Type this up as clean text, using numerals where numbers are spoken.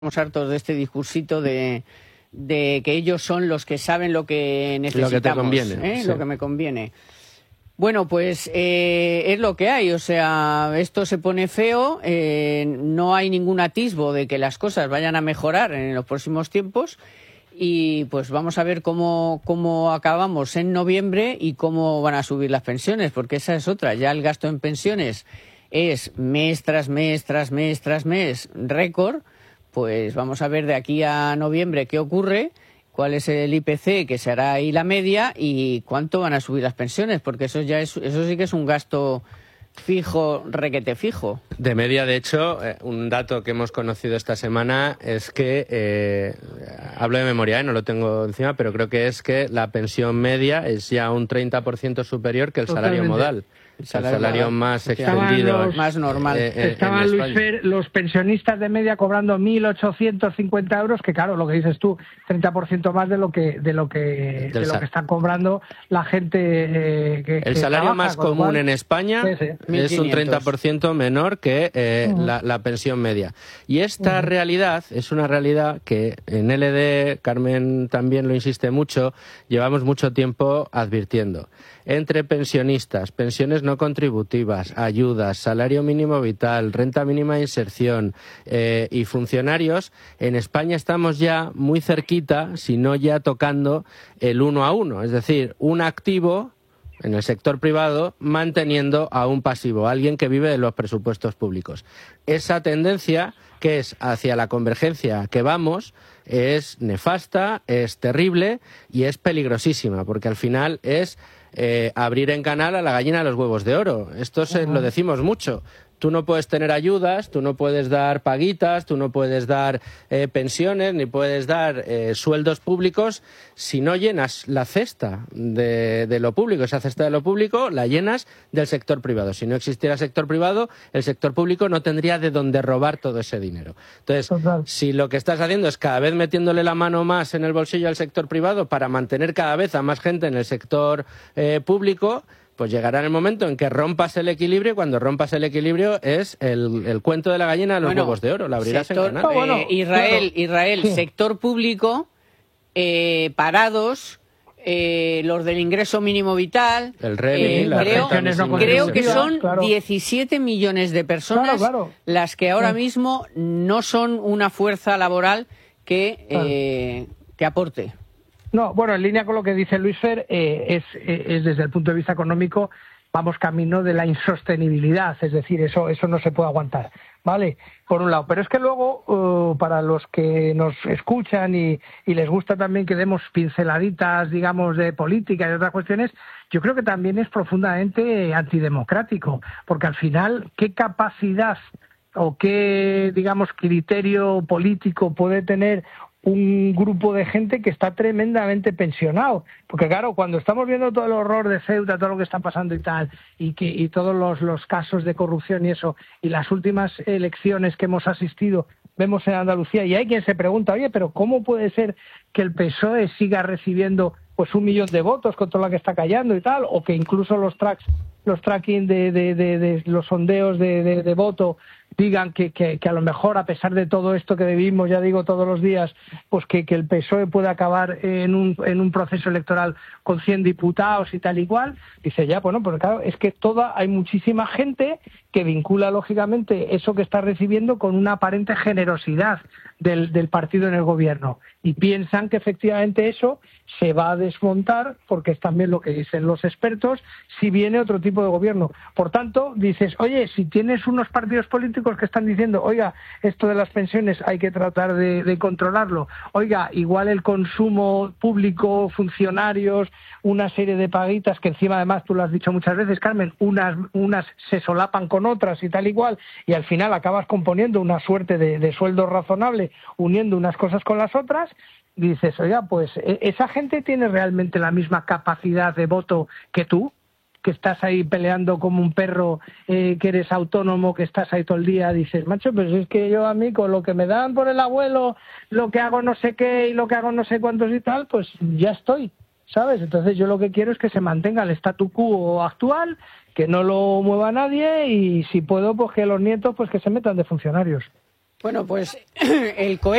Estamos hartos de este discursito de que ellos son los que saben lo que necesitamos, lo que te conviene, sí. Lo que me conviene. Bueno, pues es lo que hay, o sea, esto se pone feo, no hay ningún atisbo de que las cosas vayan a mejorar en los próximos tiempos y pues vamos a ver cómo acabamos en noviembre y cómo van a subir las pensiones, porque esa es otra, ya el gasto en pensiones es mes tras mes, tras mes, tras mes, récord. Pues vamos a ver de aquí a noviembre qué ocurre, cuál es el IPC que se hará ahí la media y cuánto van a subir las pensiones, porque eso sí que es un gasto fijo, requete fijo. De media, de hecho, un dato que hemos conocido esta semana es que, hablo de memoria, no lo tengo encima, pero creo que es que la pensión media es ya un 30% superior que el salario modal. El salario más extendido, más normal. Estaban, Luis Fer, los pensionistas de media cobrando 1.850 euros, que claro, lo que dices tú, 30% más de lo que están cobrando la gente el salario trabaja, más común en España es un 30% menor que la pensión media. Y esta realidad es una realidad que en LD, Carmen también lo insiste mucho, llevamos mucho tiempo advirtiendo. Entre pensionistas, pensiones no contributivas, ayudas, salario mínimo vital, renta mínima de inserción y funcionarios, en España estamos ya muy cerquita, si no ya tocando el 1 a 1, es decir, un activo en el sector privado manteniendo a un pasivo, alguien que vive de los presupuestos públicos. Esa tendencia, que es hacia la convergencia que vamos, es nefasta, es terrible y es peligrosísima, porque al final es abrir en canal a la gallina de los huevos de oro. Esto lo decimos mucho. Tú no puedes tener ayudas, tú no puedes dar paguitas, tú no puedes dar pensiones, ni puedes dar sueldos públicos si no llenas la cesta de lo público. Esa cesta de lo público la llenas del sector privado. Si no existiera sector privado, el sector público no tendría de dónde robar todo ese dinero. Entonces, si lo que estás haciendo es cada vez metiéndole la mano más en el bolsillo al sector privado para mantener cada vez a más gente en el sector público, pues llegará el momento en que rompas el equilibrio, y cuando rompas el equilibrio es el cuento de la gallina de los huevos de oro, la abrirás en canal. Israel, sí. Sector público, parados, los del ingreso mínimo vital, el REMI, creo que son 17 millones de personas las que ahora mismo no son una fuerza laboral que aporte. No, bueno, en línea con lo que dice Luis Fer, es desde el punto de vista económico, vamos camino de la insostenibilidad, es decir, eso no se puede aguantar, ¿vale? Por un lado, pero es que luego, para los que nos escuchan y les gusta también que demos pinceladitas, digamos, de política y otras cuestiones, yo creo que también es profundamente antidemocrático, porque al final, ¿qué capacidad o qué, digamos, criterio político puede tener un grupo de gente que está tremendamente pensionado? Porque claro, cuando estamos viendo todo el horror de Ceuta, todo lo que está pasando y tal, y todos los casos de corrupción y eso, y las últimas elecciones que hemos asistido, vemos en Andalucía, y hay quien se pregunta, oye, pero ¿cómo puede ser que el PSOE siga recibiendo pues 1 millón de votos con todo lo que está callando y tal, o que incluso los tracking de los sondeos de voto digan que a lo mejor, a pesar de todo esto que vivimos, ya digo, todos los días, pues que el PSOE puede acabar en un proceso electoral con 100 diputados y tal y cual? Dice, ya, bueno, pero claro, es que hay muchísima gente que vincula, lógicamente, eso que está recibiendo con una aparente generosidad del partido en el gobierno, y piensan que efectivamente eso se va a desmontar, porque es también lo que dicen los expertos, si viene otro tipo de gobierno. Por tanto, dices, oye, si tienes unos partidos políticos que están diciendo, oiga, esto de las pensiones hay que tratar de controlarlo, oiga, igual el consumo público, funcionarios, una serie de paguitas que encima, además, tú lo has dicho muchas veces, Carmen, unas se solapan con otras y tal igual, y al final acabas componiendo una suerte de sueldo razonable, uniendo unas cosas con las otras. Dices, oiga, pues esa gente tiene realmente la misma capacidad de voto que tú, que estás ahí peleando como un perro, que eres autónomo, que estás ahí todo el día. Dices, macho, pues es que yo a mí con lo que me dan por el abuelo, lo que hago no sé qué y lo que hago no sé cuántos y tal, pues ya estoy, ¿sabes? Entonces yo lo que quiero es que se mantenga el statu quo actual, que no lo mueva nadie, y si puedo, pues que los nietos pues que se metan de funcionarios. Bueno, pues el